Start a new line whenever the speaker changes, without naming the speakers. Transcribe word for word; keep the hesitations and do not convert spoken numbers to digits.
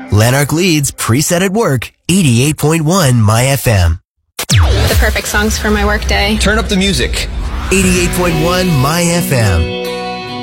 Lanark Leeds, Preset at Work, eighty-eight point one My F M.
The perfect songs for my workday.
Turn up the music.
eighty-eight point one My F M.